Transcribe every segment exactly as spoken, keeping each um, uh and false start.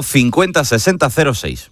cincuenta sesenta cero seis.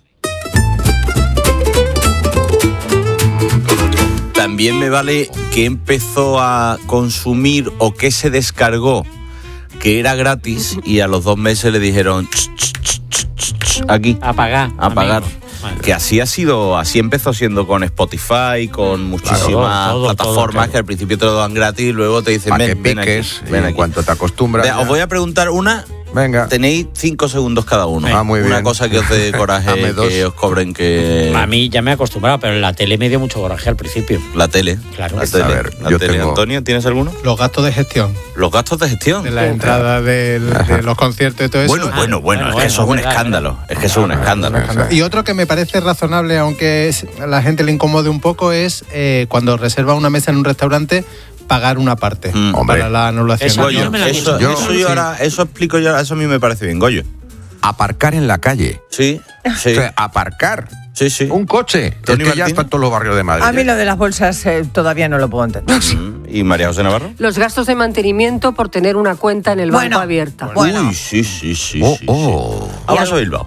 También me vale que empezó a consumir o que se descargó que era gratis y a los dos meses le dijeron ch, ch, ch, ch, ch, aquí a pagar, a pagar. Vale. Que así ha sido, así empezó siendo con Spotify, con muchísimas claro, todo, plataformas todo, todo. que al principio te lo dan gratis y luego te dicen para ven, que ven piques, aquí, ven y en aquí. cuanto te acostumbras. Vea, os voy a preguntar una. Venga. Tenéis cinco segundos cada uno. Ah, muy una bien. cosa que os dé coraje, que os cobren que... A mí ya me he acostumbrado, pero en la tele me dio mucho coraje al principio. La tele. Claro. La A tele. ver, la yo tele. tengo- Antonio, ¿tienes alguno? Los gastos de gestión, Los gastos de gestión. de la entrada del- de los conciertos y todo eso. Bueno, bueno, bueno, Ah, es bueno, que eso es un verdad, escándalo. Es que eso es un escándalo. Y otro que me parece razonable, aunque es- a la gente le incomode un poco, es eh, cuando reserva una mesa en un restaurante, pagar una parte Mm. Hombre. para la anulación. Eso Goyo, yo me la eso, yo- eso yo sí. ahora, eso explico yo, eso a mí me parece bien, Goyo. Aparcar en la calle. Sí, sí, O sea, aparcar sí, sí. un coche. Es Tony que ya Martínez. está en todos los barrios de Madrid. A mí lo de las bolsas eh, todavía no lo puedo entender. Mm. ¿Y María José Navarro? Los gastos de mantenimiento por tener una cuenta en el Bueno, banco abierta. Bueno. Uy, sí, sí, sí. Oh, sí, oh. sí. Vamos a Bilbao.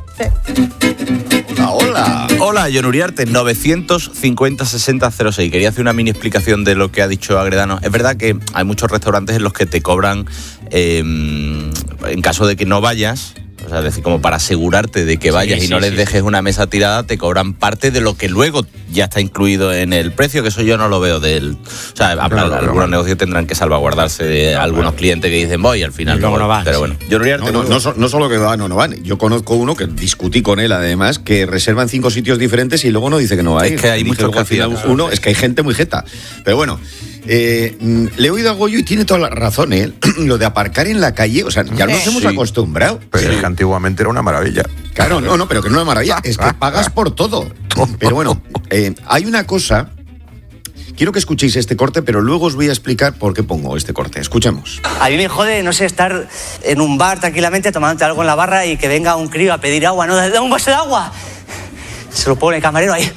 Hola, hola. Hola, Jon Uriarte, novecientos cincuenta sesenta cero seis. Quería hacer una mini explicación de lo que ha dicho Agredano. Es verdad que hay muchos restaurantes en los que te cobran, eh, en caso de que no vayas, o sea, es decir, como para asegurarte de que vayas Sí, y no sí, les sí, dejes una mesa tirada, te cobran parte de lo que luego ya está incluido en el precio, que eso yo no lo veo del... O sea, habrá- no lo veo, algunos vale. negocios tendrán que salvaguardarse de algunos clientes que dicen voy y al final Y luego no van, Pero sí. bueno, Jon Uriarte... No, no, no, so- no solo que van o no van. Yo conozco uno que discutí con él, además, que reservan cinco sitios diferentes y luego no dice que no va a Es ir. que hay Dije muchos luego que al final hacían eso. uno, es que hay gente muy jeta. Pero bueno, eh, mm, le he oído a Goyo y tiene toda la razón, ¿eh? Lo de aparcar en la calle, o sea, ya nos Sí. hemos acostumbrado. Pero es que antiguamente era una maravilla. Claro, no, no, pero que no es una maravilla, es que pagas por todo. Pero bueno, eh, hay una cosa. Quiero que escuchéis este corte, pero luego os voy a explicar por qué pongo este corte. Escuchemos. A mí me jode, no sé, estar en un bar tranquilamente tomándote algo en la barra y que venga un crío a pedir agua. No, da un vaso de agua. Se lo pone el camarero ahí.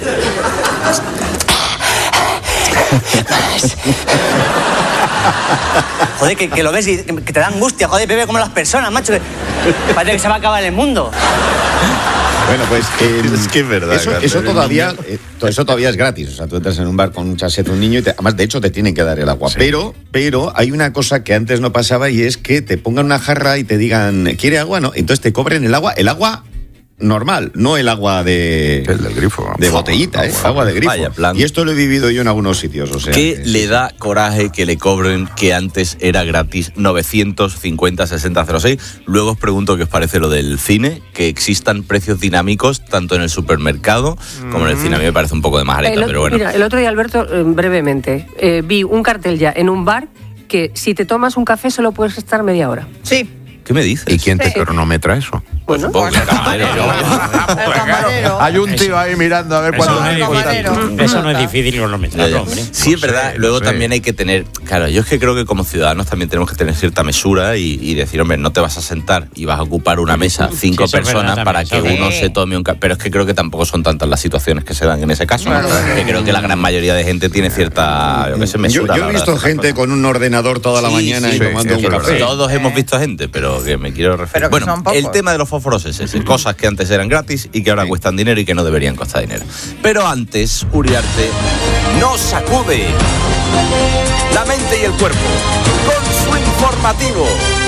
Joder, que, que lo ves y que te da angustia. Joder, bebe como las personas, macho. Que, que parece que se va a acabar el mundo. Bueno, pues eh, Es que es verdad, Eso, claro, eso el todavía, eh, to- eso todavía es gratis. O sea, tú entras en un bar con un chasete, un niño y te- además, de hecho, te tienen que dar el agua. Pero, pero hay una cosa que antes no pasaba y es que te pongan una jarra y te digan ¿quiere agua? No, entonces te cobren el agua, el agua normal, no el agua de El del grifo. de botellita, ¿eh? Agua de grifo. Vaya plan. Y esto lo he vivido yo en algunos sitios, o sea. ¿Qué que- le da coraje que le cobren que antes era gratis novecientos cincuenta sesenta cero seis? Luego os pregunto qué os parece lo del cine, que existan precios dinámicos tanto en el supermercado como en el cine. A mí me parece un poco de majareta, El, o- pero bueno. Mira, el otro día, Alberto, eh, brevemente, eh, vi un cartel ya en un bar que si te tomas un café solo puedes estar media hora. Sí. ¿Qué me dices? ¿Y quién te Sí. cronometra eso? Bueno, Supongo que el camarero. El camarero. Hay un tío ahí mirando a ver Eso cuándo no, es el camarero. difícil, eso no es difícil Ya, cronometrarlo, ya. hombre. Sí, es verdad. sé, Luego no sé. también hay que tener... Claro, yo es que creo que como ciudadanos también tenemos que tener cierta mesura y, y decir, hombre, no te vas a sentar y vas a ocupar una mesa cinco Sí, eso es personas verdad para que también, uno sí. se tome un café. Pero es que creo que tampoco son tantas las situaciones que se dan en ese caso. ¿no? Que creo que la gran mayoría de gente tiene cierta, yo qué sé, Yo, mesura. yo a la he hora de visto hacer las gente cosas. con un ordenador toda la Sí, mañana sí, y sí, tomando sí, un es café. verdad. Todos hemos visto gente, pero que me quiero referir. Pero que Bueno, son pocos. el tema de los fósforos es ese. Cosas que antes eran gratis y que ahora cuestan dinero y que no deberían costar dinero. Pero antes, Uriarte nos sacude la mente y el cuerpo con su informativo.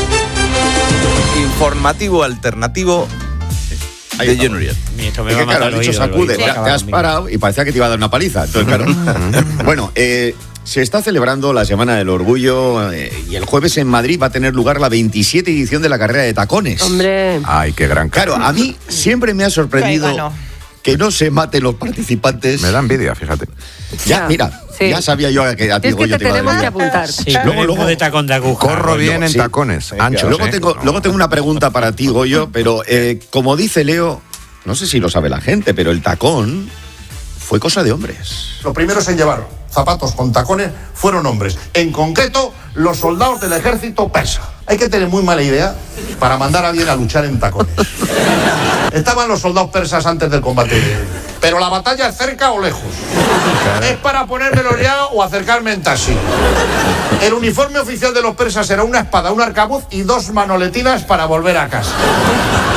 Informativo alternativo Ahí de está. Jon Uriarte. Esto me Es va que a claro, matar has el dicho oído, sacude, el oído. te, Acaba te has conmigo. parado y parecía que te iba a dar una paliza. Entonces, claro. Bueno, eh, se está celebrando la Semana del Orgullo eh, y el jueves en Madrid va a tener lugar la veintisiete edición de la carrera de tacones. hombre, Ay, qué gran Claro, a mí siempre me ha sorprendido Ahí ganó. que no se maten los participantes. Me da envidia, fíjate. Ya, Ya, mira, sí. ya sabía yo que a ti, es que Goyo, te te iba a tenemos que dar. apuntar. Sí, Luego, luego, luego- de tacón de aguja. Corro bien en sí. tacones, anchos. Luego ¿eh? tengo, luego tengo una pregunta para ti, Goyo, pero eh, como dice Leo, no sé si lo sabe la gente, pero el tacón fue cosa de hombres. Los primeros en llevar zapatos con tacones fueron hombres. En concreto, los soldados del ejército persa. Hay que tener muy mala idea para mandar a alguien a luchar en tacones. Estaban los soldados persas antes del combate. Pero la batalla es cerca o lejos. Es para ponérmelo ya o acercarme en taxi. El uniforme oficial de los persas era una espada, un arcabuz y dos manoletinas para volver a casa.